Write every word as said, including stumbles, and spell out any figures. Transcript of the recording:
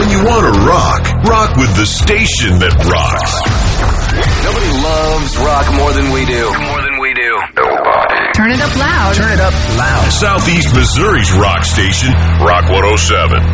When you want to rock, rock with the station that rocks. Nobody loves rock more than we do. More than we do. Nobody. Turn it up loud. Turn it up loud. Southeast Missouri's rock station, Rock one oh seven.